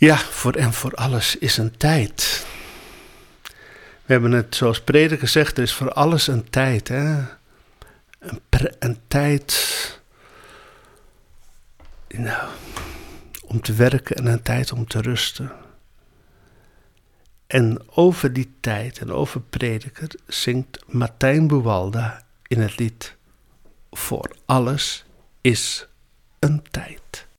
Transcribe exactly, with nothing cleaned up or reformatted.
Ja, voor en voor alles is een tijd. We hebben het zoals Prediker zegt, er is voor alles een tijd. Hè? Een, pre- een tijd nou, om te werken en een tijd om te rusten. En over die tijd en over Prediker zingt Martijn Buwalda in het lied Voor alles is een tijd.